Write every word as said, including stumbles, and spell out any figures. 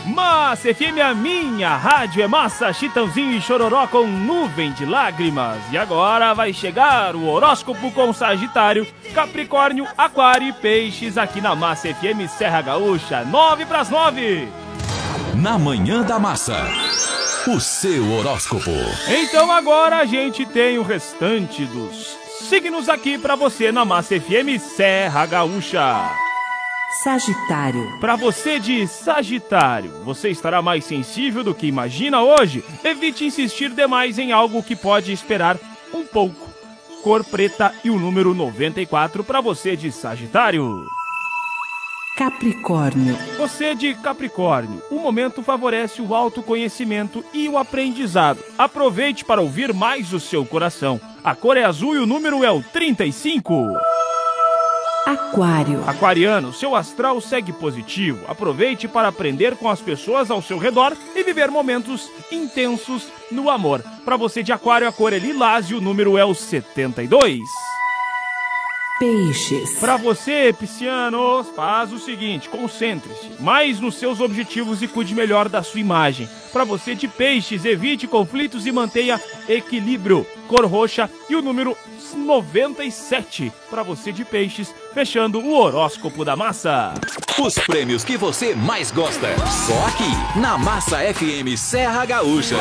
Massa F M, a minha rádio, é massa, Chitãozinho e Chororó com nuvem de lágrimas. E agora vai chegar o horóscopo com Sagitário, Capricórnio, Aquário e Peixes aqui na Massa F M Serra Gaúcha, nove para as nove. Na Manhã da Massa, o seu horóscopo. Então agora a gente tem o restante dos signos aqui para você na Massa F M Serra Gaúcha. Sagitário. Para você de Sagitário, você estará mais sensível do que imagina hoje. Evite insistir demais em algo que pode esperar um pouco. Cor preta e o número noventa e quatro para você de Sagitário. Capricórnio. Você de Capricórnio, o momento favorece o autoconhecimento e o aprendizado. Aproveite para ouvir mais o seu coração. A cor é azul e o número é o trinta e cinco. Aquário. Aquariano, seu astral segue positivo. Aproveite para aprender com as pessoas ao seu redor e viver momentos intensos no amor. Para você de Aquário, a cor é lilás e o número é o setenta e dois. Peixes. Para você, pisciano, faz o seguinte, concentre-se mais nos seus objetivos e cuide melhor da sua imagem. Para você de Peixes, evite conflitos e mantenha equilíbrio. Cor roxa e o número noventa e sete. Para você de Peixes, fechando o horóscopo da massa. Os prêmios que você mais gosta, só aqui na Massa F M Serra Gaúcha.